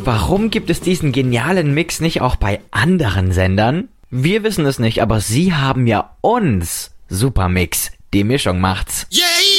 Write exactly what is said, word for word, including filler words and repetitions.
warum gibt es diesen genialen Mix nicht auch bei anderen Sendern? Wir wissen es nicht, aber sie haben ja uns. Supermix, die Mischung macht's. Yeah!